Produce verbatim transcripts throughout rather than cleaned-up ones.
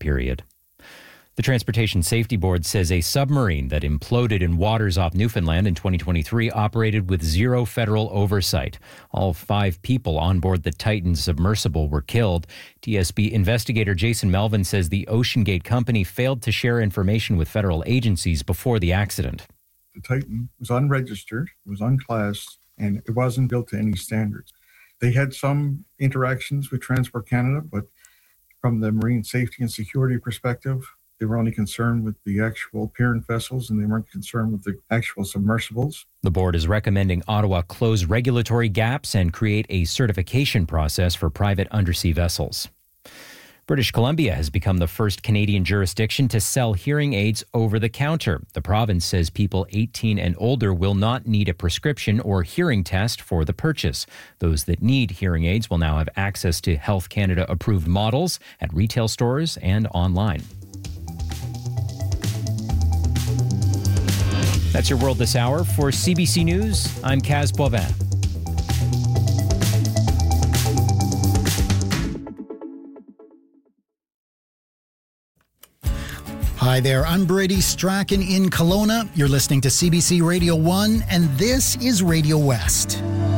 period. The Transportation Safety Board says a submarine that imploded in waters off Newfoundland in twenty twenty-three operated with zero federal oversight. All five people on board the Titan submersible were killed. T S B investigator Jason Melvin says the OceanGate company failed to share information with federal agencies before the accident. The Titan was unregistered, it was unclassed, and it wasn't built to any standards. They had some interactions with Transport Canada, but from the marine safety and security perspective, they were only concerned with the actual parent vessels, and they weren't concerned with the actual submersibles. The board is recommending Ottawa close regulatory gaps and create a certification process for private undersea vessels. British Columbia has become the first Canadian jurisdiction to sell hearing aids over the counter. The province says people eighteen and older will not need a prescription or hearing test for the purchase. Those that need hearing aids will now have access to Health Canada approved models at retail stores and online. That's your world this hour. For C B C News, I'm Kaz Boivin. Hi there, I'm Brady Strachan in Kelowna. You're listening to C B C Radio one, and this is Radio West.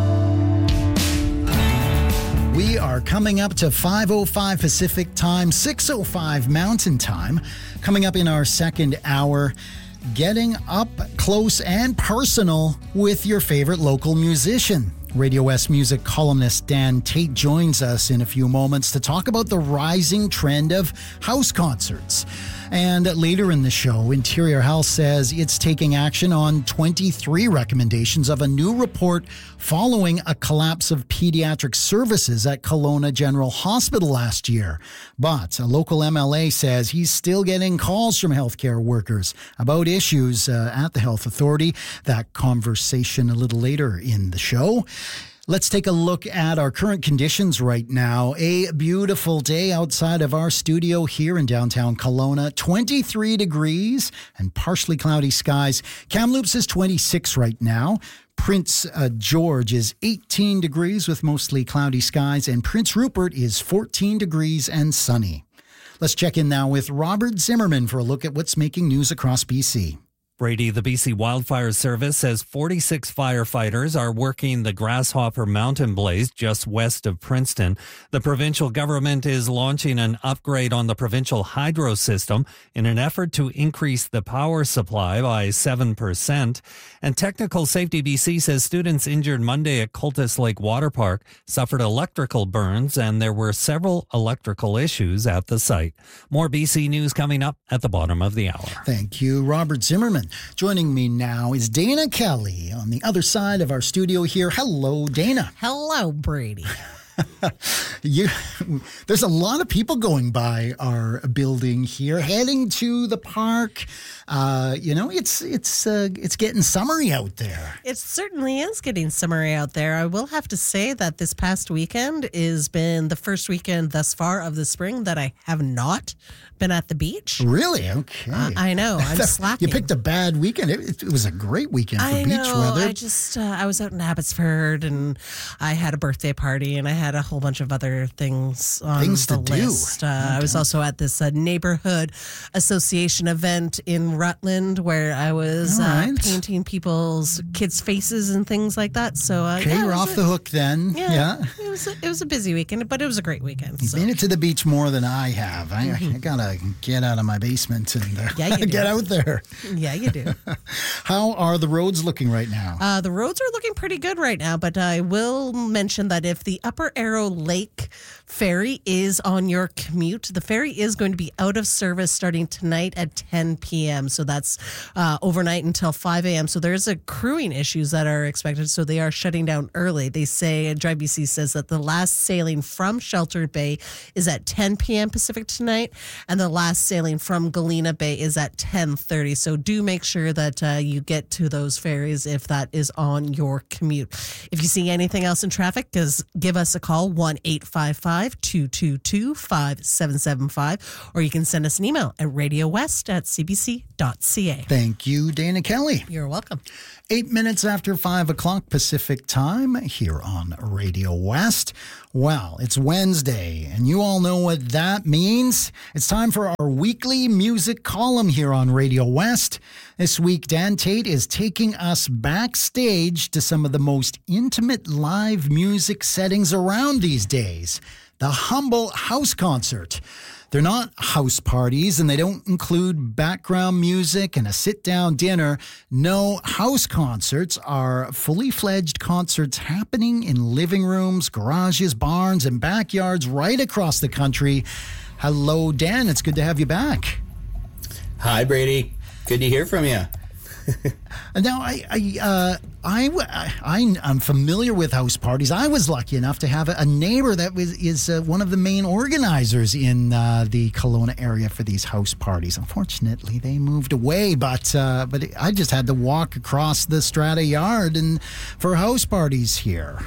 We are coming up to five oh five Pacific Time, six oh five Mountain Time. Coming up in our second hour, getting up close and personal with your favorite local musician. Radio West music columnist Dan Tate joins us in a few moments to talk about the rising trend of house concerts. And later in the show, Interior Health says it's taking action on twenty-three recommendations of a new report following a collapse of pediatric services at Kelowna General Hospital last year. But a local M L A says he's still getting calls from healthcare workers about issues uh, at the health authority. That conversation a little later in the show. Let's take a look at our current conditions right now. A beautiful day outside of our studio here in downtown Kelowna. twenty-three degrees and partially cloudy skies. Kamloops is twenty-six right now. Prince uh, George is eighteen degrees with mostly cloudy skies. And Prince Rupert is fourteen degrees and sunny. Let's check in now with Robert Zimmerman for a look at what's making news across B C. Brady, the B C Wildfire Service says forty-six firefighters are working the Grasshopper Mountain Blaze just west of Princeton. The provincial government is launching an upgrade on the provincial hydro system in an effort to increase the power supply by seven percent. And Technical Safety B C says students injured Monday at Cultus Lake Water Park suffered electrical burns, and there were several electrical issues at the site. More B C News coming up at the bottom of the hour. Thank you, Robert Zimmerman. Joining me now is Dana Kelly on the other side of our studio here. Hello, Dana. Hello, Brady. you, there's a lot of people going by our building here, heading to the park. Uh, you know, it's it's uh, it's getting summery out there. It certainly is getting summery out there. I will have to say that this past weekend has been the first weekend thus far of the spring that I have not been at the beach. Really? Okay. Uh, I know. I'm slacking. You picked a bad weekend. It, it was a great weekend for I beach know. weather. I just, uh, I was out in Abbotsford, and I had a birthday party, and I had a whole bunch of other things on things the to list. do. Uh, okay. I was also at this uh, neighborhood association event in Rutland where I was right. uh, painting people's kids' faces and things like that. So, uh, okay, yeah, you're off a, the hook then. Yeah, yeah. It was a, it was a busy weekend, but it was a great weekend. You've so. been to the beach more than I have. I, mm-hmm. I gotta get out of my basement and uh, yeah, you get do. out there. Yeah, you do. How are the roads looking right now? Uh, the roads are looking pretty good right now, but I will mention that if the Upper Arrow Lake ferry is on your commute, the ferry is going to be out of service starting tonight at ten p.m. So that's uh, overnight until five a.m. So there's a crewing issues that are expected. So they are shutting down early. They say, Drive B C says that the last sailing from Shelter Bay is at ten p.m. Pacific tonight, and the last sailing from Galena Bay is at ten thirty. So do make sure that uh, you get to those ferries if that is on your commute. If you see anything else in traffic, give us a call, one eight five five, two two two, five seven seven five, or you can send us an email at radiowest at c b c dot c a. Thank you, Dana Kelly. You're welcome. Eight minutes after five o'clock Pacific time here on Radio West. West? Well, it's Wednesday, and you all know what that means. It's time for our weekly music column here on Radio West. This week, Dan Tate is taking us backstage to some of the most intimate live music settings around these days. The Humble House Concert. They're not house parties, and they don't include background music and a sit-down dinner. No, house concerts are fully fledged concerts happening in living rooms, garages, barns, and backyards right across the country. Hello, Dan. It's good to have you back. Hi, Brady. Good to hear from you. Now, I, I, uh, I, I, I'm familiar with house parties. I was lucky enough to have a neighbor that was is uh, one of the main organizers in uh, the Kelowna area for these house parties. Unfortunately, they moved away, but uh, but I just had to walk across the Strata Yard and for house parties here.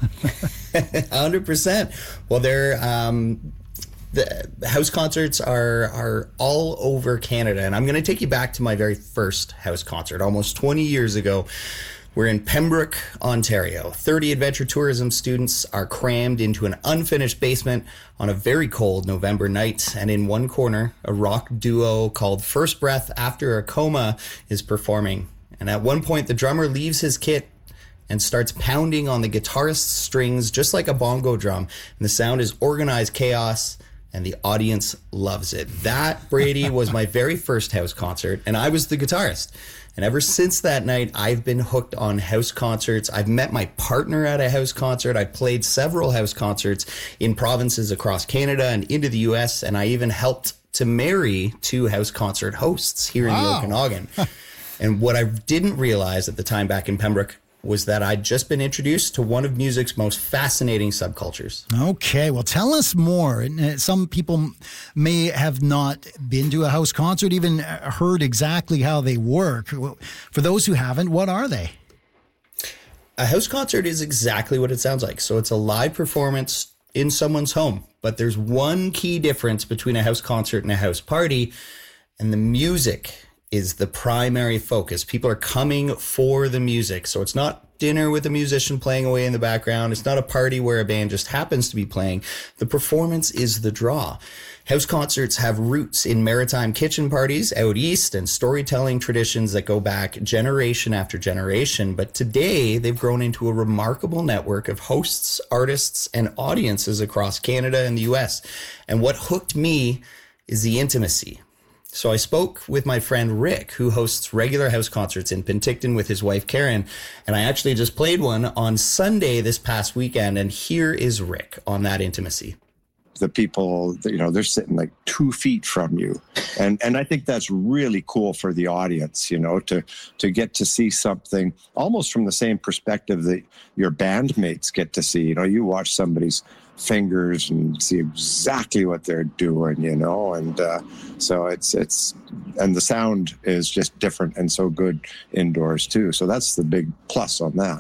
one hundred percent. Well, they're um, the house concerts are are all over Canada, and I'm going to take you back to my very first house concert almost twenty years ago. We're in Pembroke, Ontario. thirty adventure tourism students are crammed into an unfinished basement on a very cold November night, and in one corner, a rock duo called First Breath After a Coma is performing. And at one point, the drummer leaves his kit and starts pounding on the guitarist's strings just like a bongo drum, and the sound is organized chaos, and the audience loves it. That, Brady, was my very first house concert, and I was the guitarist. And ever since that night, I've been hooked on house concerts. I've met my partner at a house concert. I've played several house concerts in provinces across Canada and into the U S, and I even helped to marry two house concert hosts here in Wow. the Okanagan. And what I didn't realize at the time back in Pembroke was that I'd just been introduced to one of music's most fascinating subcultures. Okay, well, tell us more. And, uh, Some people may have not been to a house concert, even uh, heard exactly how they work. Well, for those who haven't, what are they? A house concert is exactly what it sounds like. So it's a live performance in someone's home. But there's one key difference between a house concert and a house party, and the music is the primary focus. People are coming for the music. So it's not dinner with a musician playing away in the background. It's not a party where a band just happens to be playing. The performance is the draw. House concerts have roots in maritime kitchen parties out east and storytelling traditions that go back generation after generation. But today they've grown into a remarkable network of hosts, artists, and audiences across Canada and the U S. And what hooked me is the intimacy. So I spoke with my friend Rick, who hosts regular house concerts in Penticton with his wife Karen, and I actually just played one on Sunday this past weekend, and here is Rick on that intimacy. The people, you know, they're sitting like two feet from you. And and I think that's really cool for the audience, you know, to to get to see something almost from the same perspective that your bandmates get to see. You know, you watch somebody's fingers and see exactly what they're doing, you know, and uh, so it's, it's, and the sound is just different and so good indoors too. So that's the big plus on that.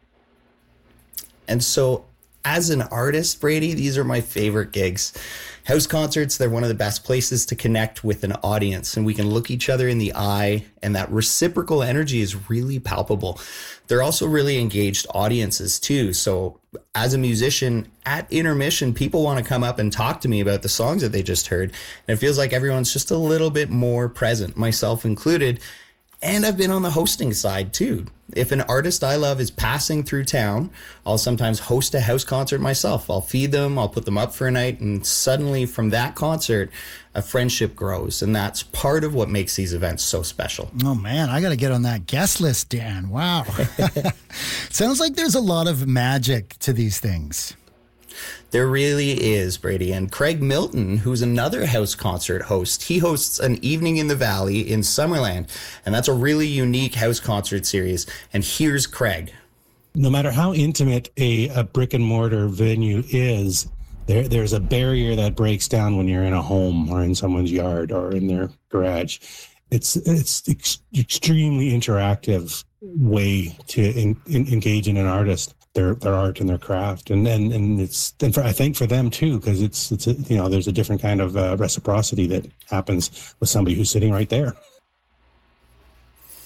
And so as an artist, Brady, these are my favorite gigs. House concerts, they're one of the best places to connect with an audience, and we can look each other in the eye, and that reciprocal energy is really palpable. They're also really engaged audiences too. So as a musician at intermission, people want to come up and talk to me about the songs that they just heard. And it feels like everyone's just a little bit more present, myself included. And I've been on the hosting side too. If an artist I love is passing through town, I'll sometimes host a house concert myself. I'll feed them, I'll put them up for a night, and suddenly from that concert, a friendship grows. And that's part of what makes these events so special. Oh, man, I got to get on that guest list, Dan. Wow. Sounds like there's a lot of magic to these things. There really is, Brady. And Craig Milton, who's another house concert host, he hosts an Evening in the Valley in Summerland. And that's a really unique house concert series. And here's Craig. No matter how intimate a, a brick and mortar venue is, there there's a barrier that breaks down when you're in a home or in someone's yard or in their garage. It's it's ex- extremely interactive way to in, in, engage in an artist. Their, their art and their craft, and and and it's and for, I think for them too, because it's it's a, you know, there's a different kind of uh, reciprocity that happens with somebody who's sitting right there.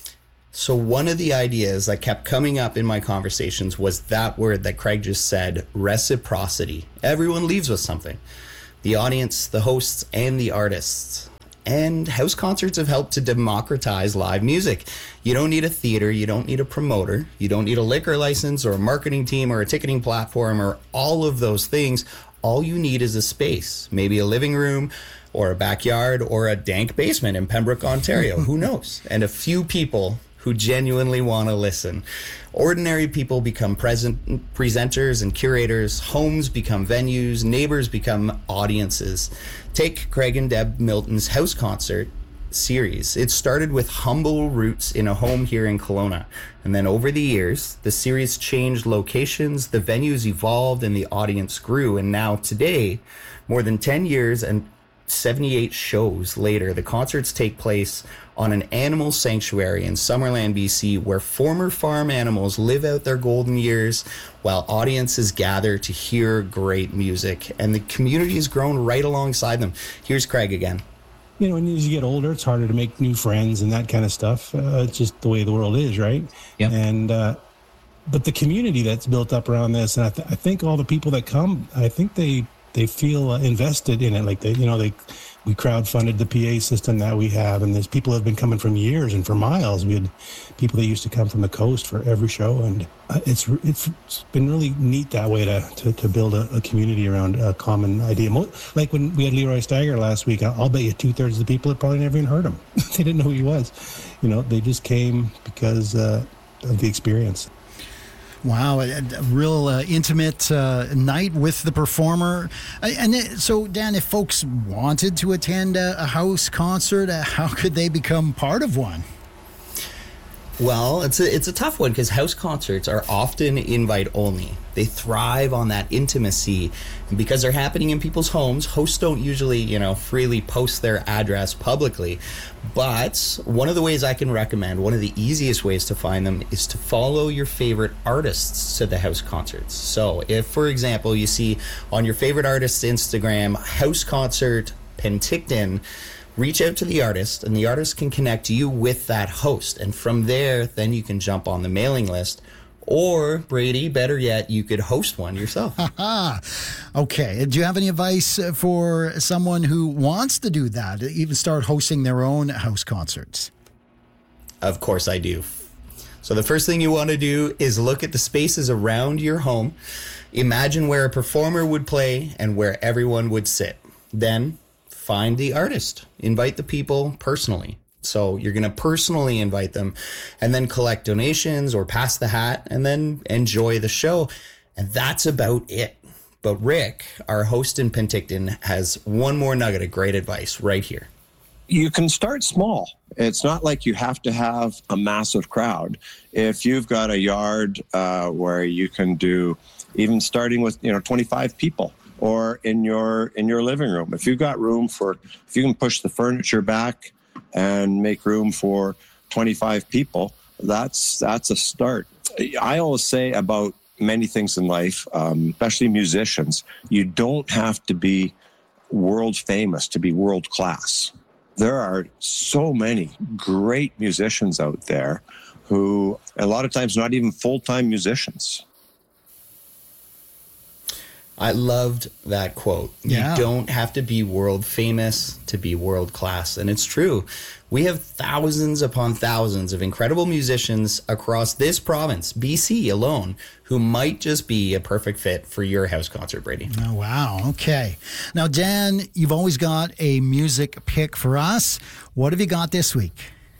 So one of the ideas that kept coming up in my conversations was that word that Craig just said, reciprocity. Everyone leaves with something. The audience, the hosts, and the artists. And house concerts have helped to democratize live music. You don't need a theater, you don't need a promoter, you don't need a liquor license or a marketing team or a ticketing platform or all of those things. All you need is a space, maybe a living room or a backyard or a dank basement in Pembroke, Ontario. Who knows? And a few people who genuinely want to listen. Ordinary people become present presenters and curators. Homes become venues. Neighbors become audiences. Take Craig and Deb Milton's house concert series. It started with humble roots in a home here in Kelowna. And then over the years, the series changed locations, the venues evolved, and the audience grew. And now today, more than ten years and seventy-eight shows later, the concerts take place on an animal sanctuary in Summerland, B C, where former farm animals live out their golden years while audiences gather to hear great music. And the community has grown right alongside them. Here's Craig again. You know, when as you get older, it's harder to make new friends and that kind of stuff. Uh, it's just the way the world is, right? Yep. And, uh, but the community that's built up around this, and I, th- I think all the people that come, I think they, they feel uh, invested in it. Like they, you know, they, we crowdfunded the P A system that we have, and there's people have been coming from years and for miles. We had people that used to come from the coast for every show, and uh, it's it's been really neat that way to to, to build a, a community around a common idea. Mo- like when we had Leroy Stagger last week, I'll, I'll bet you two thirds of the people had probably never even heard him. They didn't know who he was. You know, they just came because uh, of the experience. Wow, a, a real uh, intimate uh, night with the performer. Uh, and it, so, Dan, if folks wanted to attend a, a house concert, uh, how could they become part of one? Well, it's a, it's a tough one because house concerts are often invite only. They thrive on that intimacy. And because they're happening in people's homes, hosts don't usually, you know, freely post their address publicly. But one of the ways I can recommend, one of the easiest ways to find them is to follow your favorite artists to the house concerts. So if, for example, you see on your favorite artist's Instagram, house concert Penticton, reach out to the artist, and the artist can connect you with that host. And from there, then you can jump on the mailing list. Or, Brady, better yet, you could host one yourself. Okay. Do you have any advice for someone who wants to do that, even start hosting their own house concerts? Of course I do. So the first thing you want to do is look at the spaces around your home. Imagine where a performer would play and where everyone would sit. Then find the artist. Invite the people personally. So you're going to personally invite them and then collect donations or pass the hat and then enjoy the show. And that's about it. But Rick, our host in Penticton, has one more nugget of great advice right here. You can start small. It's not like you have to have a massive crowd. If you've got a yard uh, where you can do even starting with, you know, twenty-five people, or in your in your living room, if you've got room for, if you can push the furniture back and make room for twenty-five people, that's that's a start. I always say about many things in life, um, especially musicians, you don't have to be world famous to be world class. There are so many great musicians out there who a lot of times not even full-time musicians. I loved that quote. Yeah. You don't have to be world famous to be world class. And it's true. We have thousands upon thousands of incredible musicians across this province, B C alone, who might just be a perfect fit for your house concert, Brady. Oh, wow. Okay. Now, Dan, you've always got a music pick for us. What have you got this week?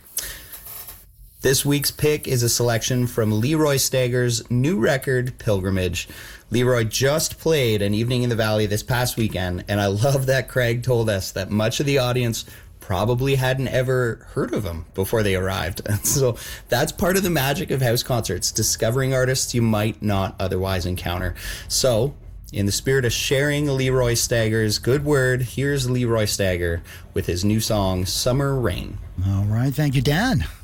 This week's pick is a selection from Leroy Stagger's new record, Pilgrimage. Leroy just played An Evening in the Valley this past weekend, and I love that Craig told us that much of the audience probably hadn't ever heard of him before they arrived. And so that's part of the magic of house concerts, discovering artists you might not otherwise encounter. So, in the spirit of sharing Leroy Stagger's good word, here's Leroy Stagger with his new song, Summer Rain. All right. Thank you, Dan.